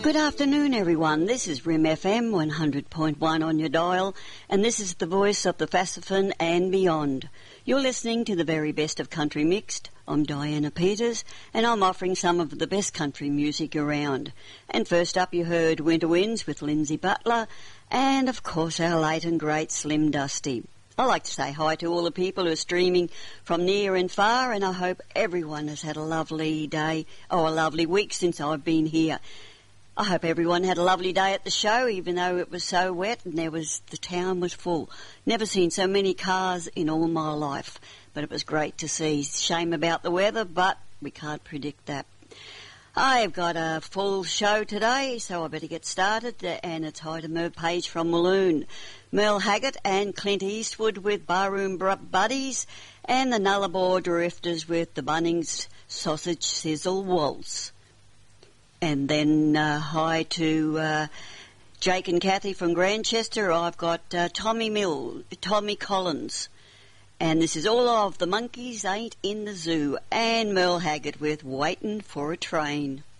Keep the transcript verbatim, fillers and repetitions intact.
Good afternoon, everyone. This is R I M F M one hundred point one on your dial, and this is the voice of the Fassifin and beyond. You're listening to the very best of Country Mixed. I'm Diana Peters, and I'm offering some of the best country music around. And first up, you heard Winter Winds with Lindsay Butler, and of course our late and great Slim Dusty. I'd like to say hi to all the people who are streaming from near and far, and I hope everyone has had a lovely day, or a lovely week since I've been here. I hope everyone had a lovely day at the show, even though it was so wet and there was the town was full. Never seen so many cars in all my life, but it was great to see. Shame about the weather, but we can't predict that. I've got a full show today, so I better get started, and it's hi to Merv Page from Walloon, Merle Haggard and Clint Eastwood with Barroom Buddies, and the Nullarbor Drifters with the Bunnings Sausage Sizzle Waltz. And then uh, hi to uh, Jake and Kathy from Grantchester. I've got uh, Tommy Mill, Tommy Collins. And this is all of The Monkeys Ain't in the Zoo. And Merle Haggard with Waitin' for a Train.